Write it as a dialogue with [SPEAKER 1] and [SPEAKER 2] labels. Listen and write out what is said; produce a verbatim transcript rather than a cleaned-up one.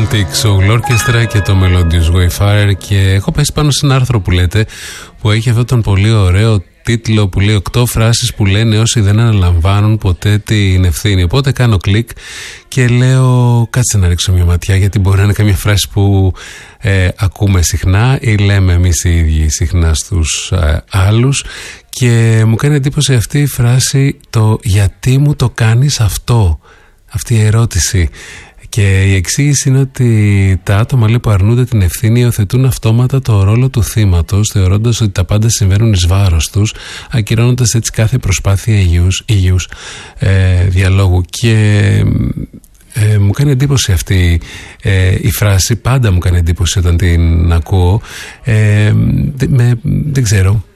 [SPEAKER 1] Baltic Soul Orchestra και το Melodious Wayfarer. Και έχω πέσει πάνω σε ένα άρθρο που λέτε, που έχει αυτόν τον πολύ ωραίο τίτλο που λέει οκτώ φράσεις που λένε όσοι δεν αναλαμβάνουν ποτέ την ευθύνη. Οπότε κάνω κλικ και λέω κάτσε να ρίξω μια ματιά, γιατί μπορεί να είναι καμία φράση που ε, ακούμε συχνά ή λέμε εμείς οι ίδιοι συχνά στους ε, άλλους. Και μου κάνει εντύπωση αυτή η φράση, το γιατί μου το κάνεις αυτό, αυτή η ερώτηση. Και η εξήγηση είναι ότι τα άτομα λέει, που αρνούνται την ευθύνη υιοθετούν αυτόματα το ρόλο του θύματος, θεωρώντας ότι τα πάντα συμβαίνουν εις βάρος τους, ακυρώνοντας έτσι κάθε προσπάθεια υγιούς, υγιούς ε, διαλόγου. Και ε, μου κάνει εντύπωση αυτή ε, η φράση, πάντα μου κάνει εντύπωση όταν την ακούω. Ε, με, δεν ξέρω,